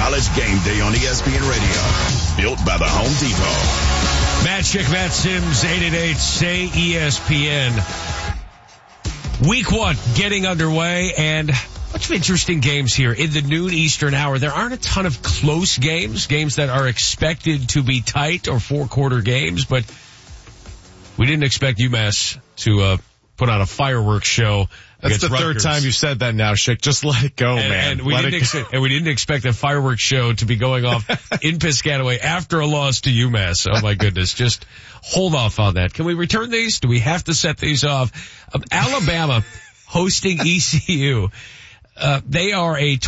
College Game Day on ESPN Radio. Built by the Home Depot. Matt Schick, Matt Sims, 888-SAY-ESPN. Week 1 getting underway, and a bunch of interesting games here in the noon Eastern hour. There aren't a ton of close games that are expected to be tight or four-quarter games, but we didn't expect UMass to put on a fireworks show. That's the Rutgers. third time you've said that now, Schick. Just let it go, man. And we didn't expect a fireworks show to be going off in Piscataway after a loss to UMass. Oh my goodness. Just hold off on that. Can we return these? Do we have to set these off? Alabama hosting ECU. They are a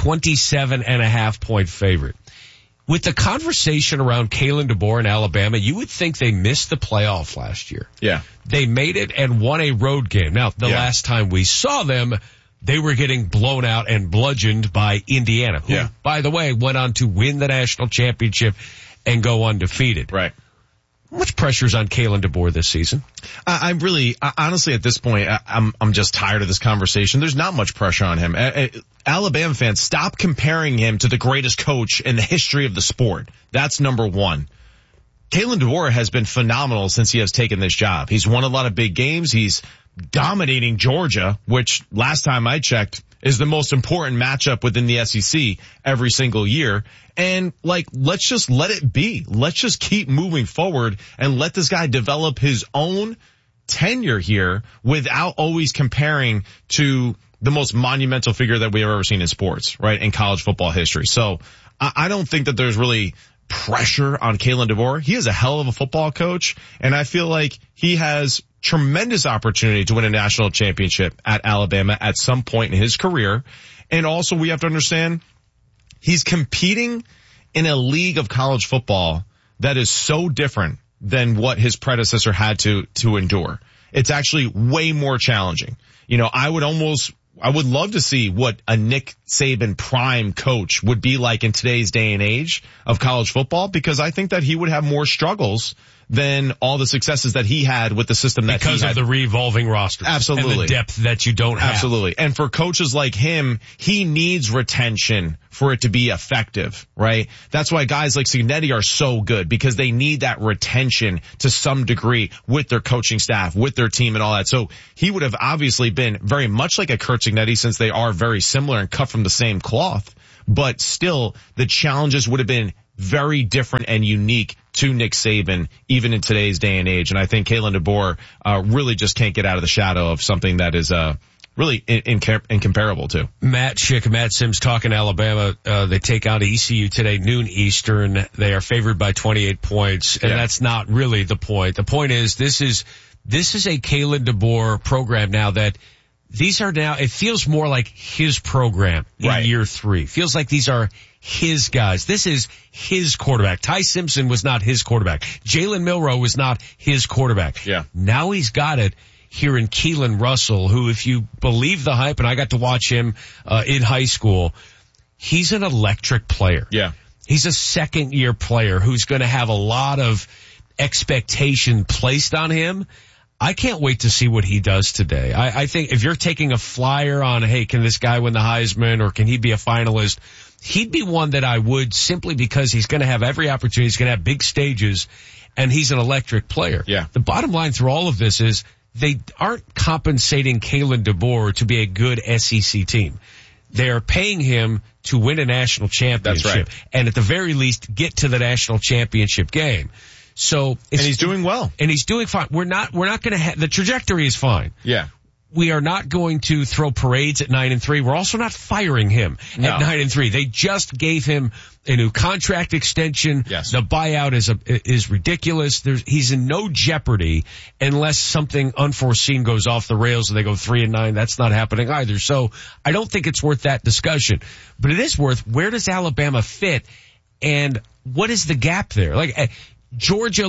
27.5 point favorite. With the conversation around Kalen DeBoer in Alabama, you would think they missed the playoff last year. Yeah. They made it and won a road game. Now, the last time we saw them, they were getting blown out and bludgeoned by Indiana, who, by the way, went on to win the national championship and go undefeated. Right. How much pressure's on Kalen DeBoer this season? I'm really, honestly, at this point, I'm just tired of this conversation. There's not much pressure on him. Alabama fans, stop comparing him to the greatest coach in the history of the sport. That's number one. Kalen DeBoer has been phenomenal since he has taken this job. He's won a lot of big games. He's dominating Georgia, which last time I checked is the most important matchup within the SEC every single year. And let's just let it be. Let's just keep moving forward and let this guy develop his own tenure here without always comparing to the most monumental figure that we have ever seen in sports, right? In college football history. So I don't think that there's really pressure on Kalen DeBoer. He is a hell of a football coach, and I feel like he has tremendous opportunity to win a national championship at Alabama at some point in his career. And also we have to understand he's competing in a league of college football that is so different than what his predecessor had to endure. It's actually way more challenging. You know, I would love to see what a Nick Saban prime coach would be like in today's day and age of college football, because I think that he would have more struggles than all the successes that he had with the system that he had. Because of the revolving roster. Absolutely. And the depth that you don't have. Absolutely. And for coaches like him, he needs retention for it to be effective, right? That's why guys like Cignetti are so good, because they need that retention to some degree with their coaching staff, with their team and all that. So he would have obviously been very much like a Curt Cignetti, since they are very similar and cut from the same cloth. But still, the challenges would have been very different and unique to Nick Saban, even in today's day and age. And I think Kalen DeBoer really just can't get out of the shadow of something that is really incomparable to. Matt Schick, Matt Sims talking Alabama. They take out ECU today, noon Eastern. They are favored by 28 points, and that's not really the point. The point is this is a Kalen DeBoer program now that these are now, it feels more like his program in year 3. Feels like these are his guys. This is his quarterback. Ty Simpson was not his quarterback. Jalen Milroe was not his quarterback. Yeah. Now he's got it here in Keelan Russell, who, if you believe the hype, and I got to watch him in high school, he's an electric player. Yeah. He's a second-year player who's going to have a lot of expectation placed on him. I can't wait to see what he does today. I think if you're taking a flyer on, hey, can this guy win the Heisman or can he be a finalist? He'd be one that I would, simply because he's going to have every opportunity. He's going to have big stages, and he's an electric player. Yeah. The bottom line through all of this is they aren't compensating Kalen DeBoer to be a good SEC team. They're paying him to win a national championship. That's right. And at the very least, get to the national championship game. So and he's doing well. And he's doing fine. We're not going to the trajectory is fine. Yeah. We are not going to throw parades at 9-3. We're also not firing him at 9-3. They just gave him a new contract extension. Yes. The buyout is ridiculous. He's in no jeopardy unless something unforeseen goes off the rails and they go 3-9. That's not happening either. So I don't think it's worth that discussion. But it is worth, where does Alabama fit and what is the gap there? Georgia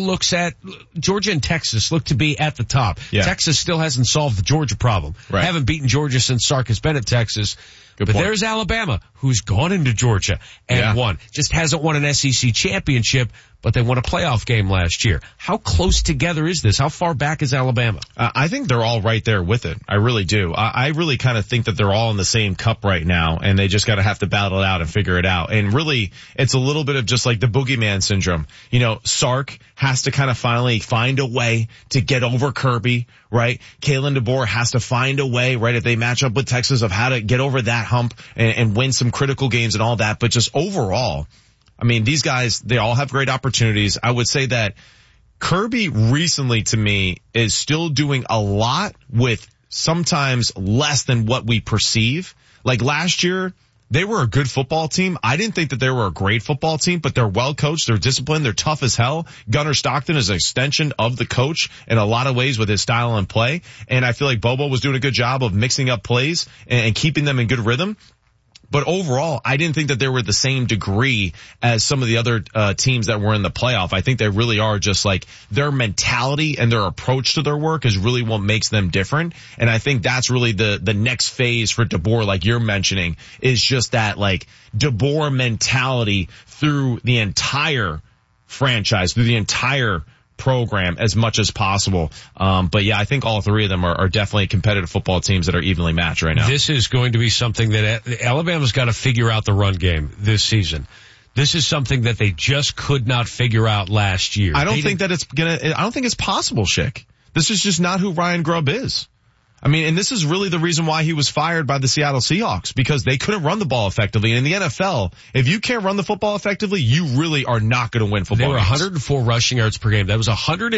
and Texas look to be at the top. Yeah. Texas still hasn't solved the Georgia problem. Right. Haven't beaten Georgia since Sark has been at Texas. Good but point. there's Alabama, who's gone into Georgia and won. Just hasn't won an SEC championship, but they won a playoff game last year. How close together is this? How far back is Alabama? I think they're all right there with it. I really do. I really kind of think that they're all in the same cup right now, and they just got to have to battle it out and figure it out. And really, it's a little bit of just like the boogeyman syndrome. You know, Sark has to kind of finally find a way to get over Kirby, right? Kalen DeBoer has to find a way, right, if they match up with Texas, of how to get over that hump and win some critical games and all that. But just overall, I mean, these guys, they all have great opportunities. I would say that Kirby recently, to me, is still doing a lot with sometimes less than what we perceive. Like last year, they were a good football team. I didn't think that they were a great football team, but they're well coached, they're disciplined, they're tough as hell. Gunnar Stockton is an extension of the coach in a lot of ways with his style and play. And I feel like Bobo was doing a good job of mixing up plays and keeping them in good rhythm. But overall, I didn't think that they were the same degree as some of the other teams that were in the playoff. I think they really are just like their mentality and their approach to their work is really what makes them different. And I think that's really the next phase for DeBoer, like you're mentioning, is just that like DeBoer mentality through the entire franchise, through the entire program as much as possible. But yeah, I think all three of them are definitely competitive football teams that are evenly matched right now. This is going to be something that Alabama's got to figure out the run game this season. This is something that they just could not figure out last year. I don't think it's possible, Schick. This is just not who Ryan Grubb is. I mean, and this is really the reason why he was fired by the Seattle Seahawks, because they couldn't run the ball effectively. And in the NFL, if you can't run the football effectively, you really are not going to win football games. They were 104 rushing yards per game. That was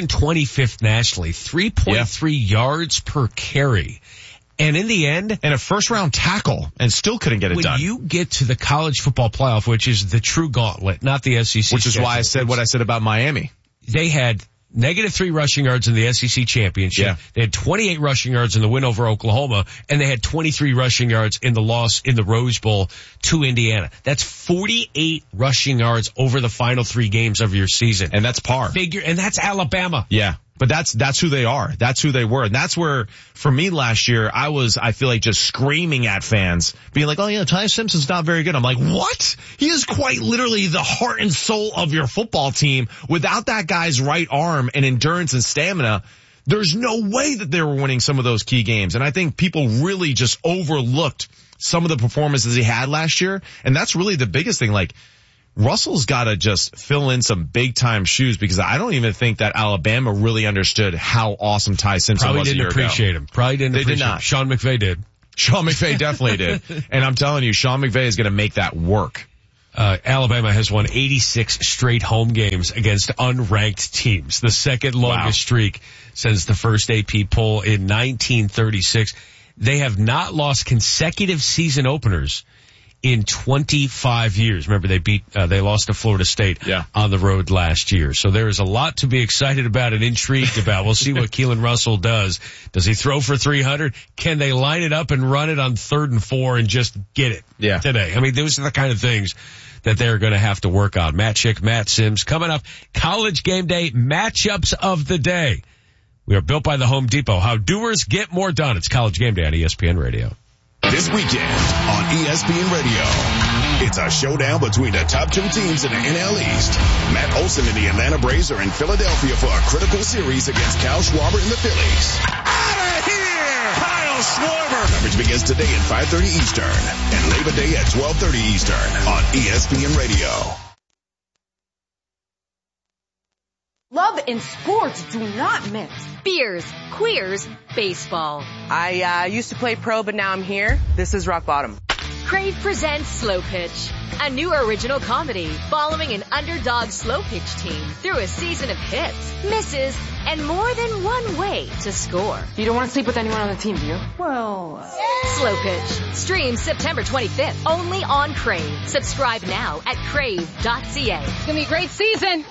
125th nationally, 3.3 yards per carry. And in the end, and a first round tackle, and still couldn't get it done. When you get to the college football playoff, which is the true gauntlet, not the SEC. Which is why I said what I said about Miami. They had -3 rushing yards in the SEC championship. Yeah. They had 28 rushing yards in the win over Oklahoma, and they had 23 rushing yards in the loss in the Rose Bowl to Indiana. That's 48 rushing yards over the final 3 games of your season. And that's par. And that's Alabama. Yeah. But that's who they are. That's who they were. And that's where, for me last year, I feel like just screaming at fans, being like, oh yeah, Ty Simpson's not very good. I'm like, what? He is quite literally the heart and soul of your football team. Without that guy's right arm and endurance and stamina, there's no way that they were winning some of those key games. And I think people really just overlooked some of the performances he had last year. And that's really the biggest thing. Like, Russell's got to just fill in some big time shoes, because I don't even think that Alabama really understood how awesome Ty Simpson was a year ago. Probably didn't appreciate him. Probably didn't appreciate him. They did not. Sean McVay did. Sean McVay definitely did. And I'm telling you, Sean McVay is going to make that work. Alabama has won 86 straight home games against unranked teams, the second longest streak since the first AP poll in 1936. They have not lost consecutive season openers in 25 years. Remember, they lost to Florida State on the road last year. So there is a lot to be excited about and intrigued about. We'll see what Keelan Russell does. Does he throw for 300? Can they line it up and run it on 3rd and 4 and just get it today? I mean, those are the kind of things that they're going to have to work on. Matt Schick, Matt Sims. Coming up, College Game Day matchups of the day. We are built by the Home Depot. How doers get more done. It's College Game Day on ESPN Radio. This weekend on ESPN Radio, it's a showdown between the top 2 teams in the NL East. Matt Olson and the Atlanta Braves are in Philadelphia for a critical series against Kyle Schwarber and the Phillies. Out of here! Kyle Schwarber! Coverage begins today at 5:30 Eastern and Labor Day at 12:30 Eastern on ESPN Radio. Love and sports do not mix. Beers, queers, baseball. I used to play pro, but now I'm here. This is rock bottom. Crave presents Slow Pitch, a new original comedy following an underdog slow pitch team through a season of hits, misses, and more than one way to score. You don't want to sleep with anyone on the team, do you? Well... Slow Pitch. Streams September 25th, only on Crave. Subscribe now at crave.ca. It's going to be a great season.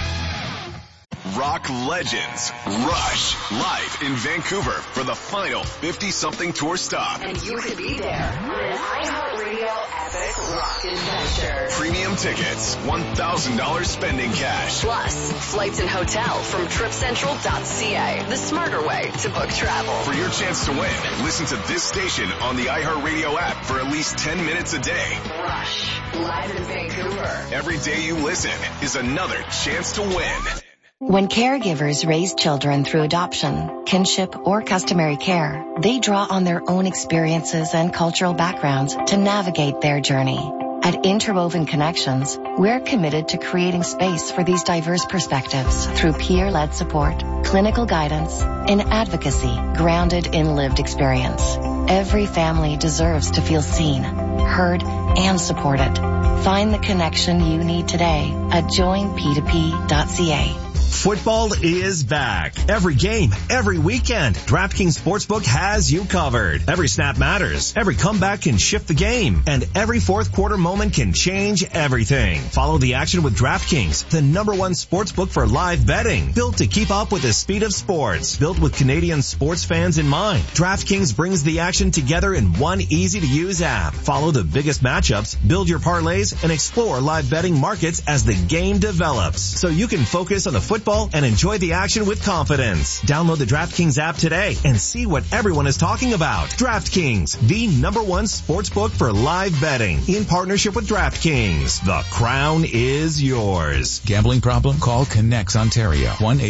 Rock legends Rush live in Vancouver for the final 50-something tour stop. And you could be there. An iHeartRadio epic rock adventure. Premium Platinum tickets, $1,000 spending cash. Plus, flights and hotel from TripCentral.ca, the smarter way to book travel. For your chance to win, listen to this station on the iHeartRadio app for at least 10 minutes a day. Rush, live in Vancouver. Every day you listen is another chance to win. When caregivers raise children through adoption, kinship, or customary care, they draw on their own experiences and cultural backgrounds to navigate their journey. At Interwoven Connections, we're committed to creating space for these diverse perspectives through peer-led support, clinical guidance, and advocacy grounded in lived experience. Every family deserves to feel seen, heard, and supported. Find the connection you need today at joinp2p.ca. Football is back. Every game, every weekend, DraftKings Sportsbook has you covered. Every snap matters. Every comeback can shift the game. And every fourth quarter moment can change everything. Follow the action with DraftKings, the #1 sportsbook for live betting. Built to keep up with the speed of sports. Built with Canadian sports fans in mind. DraftKings brings the action together in one easy-to-use app. Follow the biggest matchups, build your parlays, and explore live betting markets as the game develops. So you can focus on the football and enjoy the action with confidence. Download the DraftKings app today and see what everyone is talking about. DraftKings, the #1 sportsbook for live betting. In partnership with DraftKings, the crown is yours. Gambling problem? Call Connects Ontario.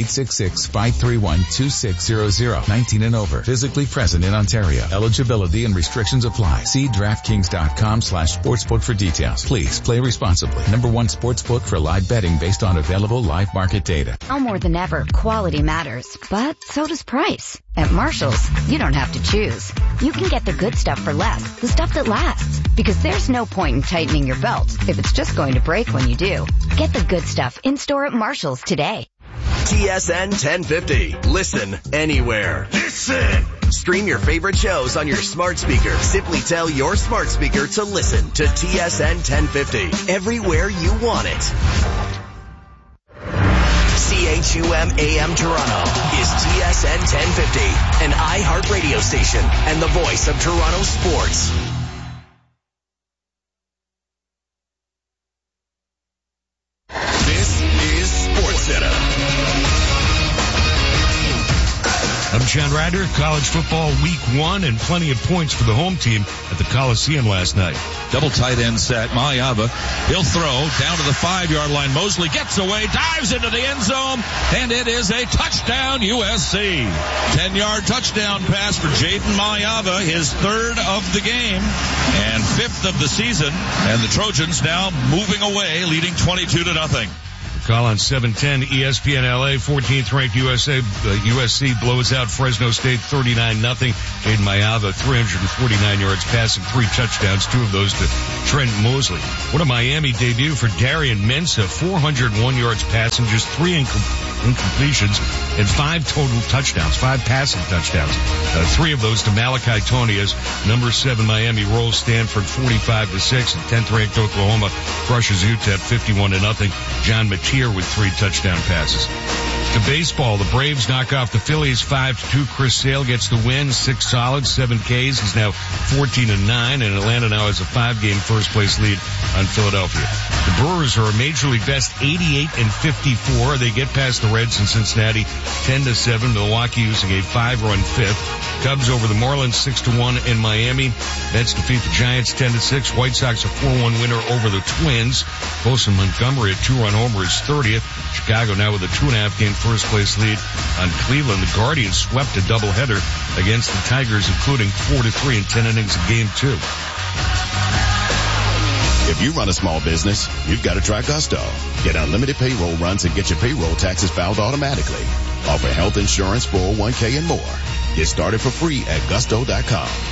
1-866-531-2600. 19 and over. Physically present in Ontario. Eligibility and restrictions apply. See DraftKings.com/sportsbook for details. Please play responsibly. #1 sportsbook for live betting based on available live market data. Now more than ever, quality matters, but so does price. At Marshall's, you don't have to choose. You can get the good stuff for less, the stuff that lasts. Because there's no point in tightening your belt if it's just going to break when you do. Get the good stuff in-store at Marshall's today. TSN 1050. Listen anywhere. Listen! Stream your favorite shows on your smart speaker. Simply tell your smart speaker to listen to TSN 1050. Everywhere you want it. CHUM AM Toronto is TSN 1050, an iHeart radio station and the voice of Toronto sports. This is SportsCenter. I'm John Ryder. College football week 1 and plenty of points for the home team at the Coliseum last night. Double tight end set. Maiava, he'll throw down to the 5-yard line. Mosley gets away, dives into the end zone, and it is a touchdown USC. 10-yard touchdown pass for Jaden Maiava, his 3rd of the game and 5th of the season. And the Trojans now moving away, leading 22-0. Call on 710 ESPN LA, 14th ranked USC blows out Fresno State 39-0. Jaden Maiava, 349 yards passing, 3 touchdowns, 2 of those to Trent Mosley. What a Miami debut for Darian Mensah, 401 yards passing, just 3 incompletions and 5 total touchdowns, 5 passing touchdowns. 3 of those to Malachi Tonius. Number 7 Miami rolls Stanford 45-6, and 10th ranked Oklahoma crushes UTEP 51-0. John Mateer with 3 touchdown passes. To baseball, the Braves knock off the Phillies 5-2. Chris Sale gets the win, 6 solids, 7 Ks. He's now 14-9, and Atlanta now has a 5-game first-place lead on Philadelphia. The Brewers are a Major League best 88-54. They get past the Reds in Cincinnati 10-7. Milwaukee using a 5-run 5th. Cubs over the Marlins 6-1 in Miami. Mets defeat the Giants 10-6. White Sox a 4-1 winner over the Twins. Colson Montgomery, a 2-run homer, is 30th. Chicago now with a 2.5-game first-place lead on Cleveland. The Guardians swept a doubleheader against the Tigers, including 4-3 in 10 innings of Game 2. If you run a small business, you've got to try Gusto. Get unlimited payroll runs and get your payroll taxes filed automatically. Offer health insurance, 401k, and more. Get started for free at gusto.com.